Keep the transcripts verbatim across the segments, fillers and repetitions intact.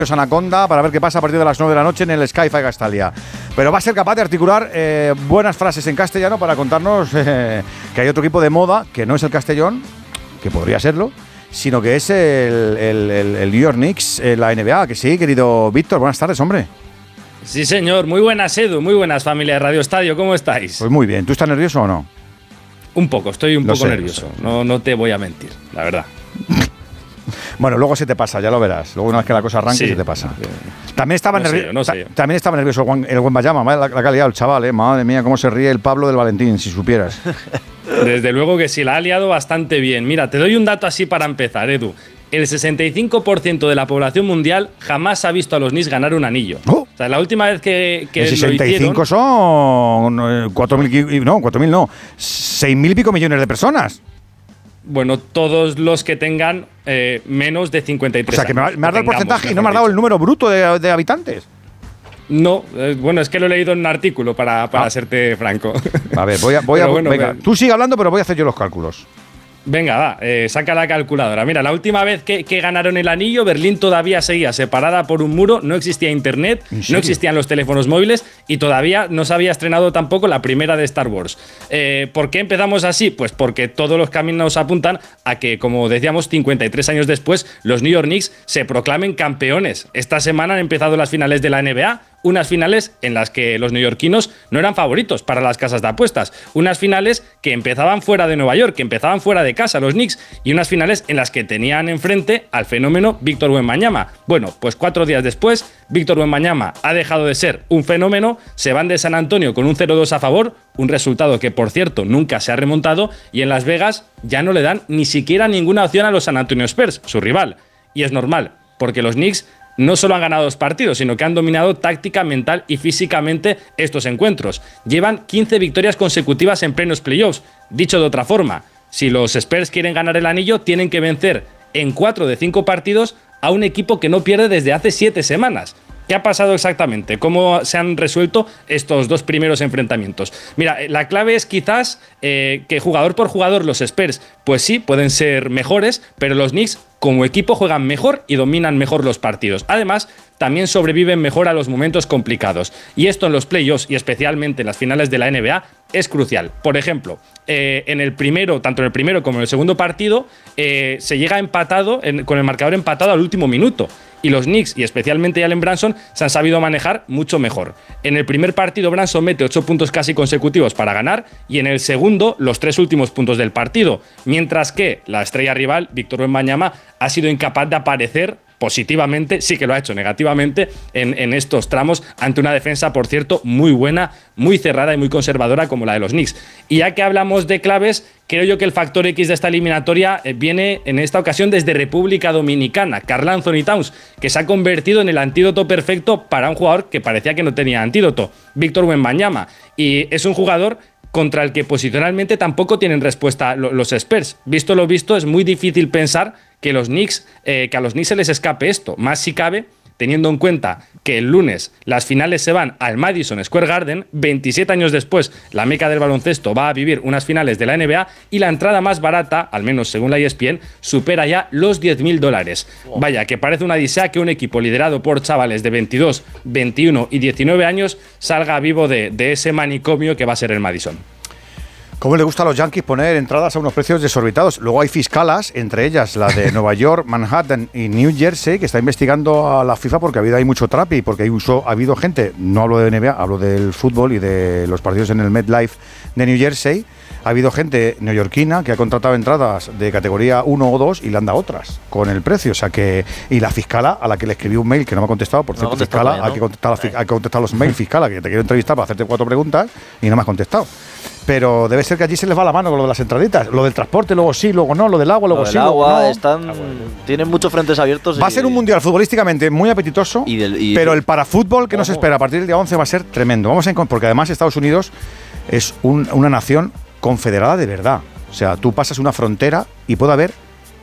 Anaconda para ver qué pasa a partir de las nueve de la noche en el Sky-Fi Castalia. Pero va a ser capaz de articular eh, buenas frases en castellano para contarnos eh, que hay otro equipo de moda que no es el Castellón, que podría serlo, sino que es el, el, el, el New York Knicks, eh, la N B A. Que sí, querido Víctor, buenas tardes, hombre. Sí, señor, muy buenas, Edu, muy buenas, familia de Radio Estadio, ¿cómo estáis? Pues muy bien, ¿tú estás nervioso o no? Un poco, estoy un Lo poco sé, nervioso, lo sé. no, no te voy a mentir, la verdad. Bueno, luego se te pasa, ya lo verás. Luego una vez que la cosa arranque Sí. se te pasa. También estaba, No sé nervi- yo, no sé ta- yo. también estaba nervioso el Juan- el Wembanyama, la, la que ha liado el chaval, eh. Madre mía, cómo se ríe el Pablo del Valentín, si supieras. Desde luego que sí, la ha liado bastante bien. Mira, te doy un dato así para empezar, Edu. El sesenta y cinco por ciento de la población mundial jamás ha visto a los Knicks ganar un anillo. Oh. O sea, la última vez que, que El sesenta y cinco lo hicieron… son cuatro mil, no, cuatro mil no, seis mil y pico millones de personas. Bueno, todos los que tengan eh, menos de cincuenta y tres O sea, que me, años. me has dado el Tengamos, porcentaje y no mejor me has dado dicho. el número bruto de, de habitantes. No, eh, bueno, es que lo he leído en un artículo, para, para Ah. serte franco. A ver, voy a. Voy a Pero bueno, venga, me- tú sigue hablando, pero voy a hacer yo los cálculos. Venga, va, eh, saca la calculadora. Mira, la última vez que, que ganaron el anillo, Berlín todavía seguía separada por un muro, no existía internet, ¿En no serio? existían los teléfonos móviles y todavía no se había estrenado tampoco la primera de Star Wars. Eh, ¿Por qué empezamos así? Pues porque todos los caminos apuntan a que, como decíamos, cincuenta y tres años después, los New York Knicks se proclamen campeones. Esta semana han empezado las finales de la N B A. Unas finales en las que los neoyorquinos no eran favoritos para las casas de apuestas. Unas finales que empezaban fuera de Nueva York, que empezaban fuera de casa los Knicks. Y unas finales en las que tenían enfrente al fenómeno Víctor Wembanyama. Bueno, pues cuatro días después, Víctor Wembanyama ha dejado de ser un fenómeno. Se van de San Antonio con un cero dos a favor. Un resultado que, por cierto, nunca se ha remontado. Y en Las Vegas ya no le dan ni siquiera ninguna opción a los San Antonio Spurs, su rival. Y es normal, porque los Knicks no solo han ganado dos partidos, sino que han dominado táctica, mental y físicamente estos encuentros. Llevan quince victorias consecutivas en plenos playoffs. Dicho de otra forma, si los Spurs quieren ganar el anillo, tienen que vencer en cuatro de cinco partidos a un equipo que no pierde desde hace siete semanas. ¿Qué ha pasado exactamente? ¿Cómo se han resuelto estos dos primeros enfrentamientos? Mira, la clave es quizás eh, que jugador por jugador los Spurs, pues sí, pueden ser mejores, pero los Knicks como equipo juegan mejor y dominan mejor los partidos. Además, también sobreviven mejor a los momentos complicados. Y esto en los playoffs y especialmente en las finales de la N B A es crucial. Por ejemplo, eh, en el primero, tanto en el primero como en el segundo partido, eh, se llega empatado, en, con el marcador empatado al último minuto. Y los Knicks, y especialmente Jalen Brunson, se han sabido manejar mucho mejor. En el primer partido, Brunson mete ocho puntos casi consecutivos para ganar, y en el segundo, los tres últimos puntos del partido. Mientras que la estrella rival, Víctor Wembanyama, ha sido incapaz de aparecer positivamente, sí que lo ha hecho negativamente, en, en estos tramos, ante una defensa, por cierto, muy buena, muy cerrada y muy conservadora como la de los Knicks. Y ya que hablamos de claves, creo yo que el factor X de esta eliminatoria eh, viene en esta ocasión desde República Dominicana. Karl Anthony Towns, que se ha convertido en el antídoto perfecto para un jugador que parecía que no tenía antídoto, Víctor Wembanyama. Y es un jugador contra el que posicionalmente tampoco tienen respuesta los Spurs. Visto lo visto, es muy difícil pensar que, los Knicks, eh, que a los Knicks se les escape esto, más si cabe, teniendo en cuenta que el lunes las finales se van al Madison Square Garden, veintisiete años después la meca del baloncesto va a vivir unas finales de la N B A y la entrada más barata, al menos según la E S P N, supera ya los diez mil dólares. Vaya, que parece una odisea que un equipo liderado por chavales de veintidós, veintiuno y diecinueve años salga vivo de, de ese manicomio que va a ser el Madison. ¿Cómo le gusta a los Yankees poner entradas a unos precios desorbitados? Luego hay fiscalas, entre ellas la de Nueva York, Manhattan y New Jersey, que está investigando a la FIFA porque ha habido ahí mucho trap y porque hay uso, ha habido gente, no hablo de N B A, hablo del fútbol y de los partidos en el MetLife de New Jersey. Ha habido gente neoyorquina que ha contratado entradas de categoría uno o dos y le han dado otras con el precio. O sea que. Y la fiscala, a la que le escribí un mail que no me ha contestado, por No cierto, ha contestado fiscala, todavía, ¿no? hay, que contestar, la, hay que contestar los mails, fiscala, que te quiero entrevistar para hacerte cuatro preguntas y no me has contestado. Pero debe ser que allí se les va la mano con lo de las entraditas. Lo del transporte, luego sí, luego no. Lo del agua, luego Lo del sí, luego agua, no. están, Ah, bueno. tienen muchos frentes abiertos. Va a y- ser un mundial futbolísticamente muy apetitoso, Y del- y- pero el parafútbol que nos Ojo. espera a partir del día once va a ser tremendo. Vamos a encon- porque además Estados Unidos es un- una nación confederada de verdad. O sea, tú pasas una frontera y puede haber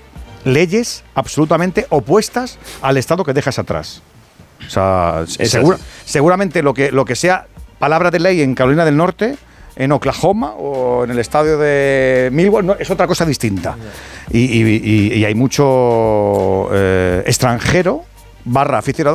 leyes absolutamente opuestas al Estado que dejas atrás. O sea, Es segura- así. seguramente lo que, lo que sea palabra de ley en Carolina del Norte, en Oklahoma o en el estadio de Millwall, no, es otra cosa distinta. Y, y- y- y hay mucho eh, extranjero barra aficionado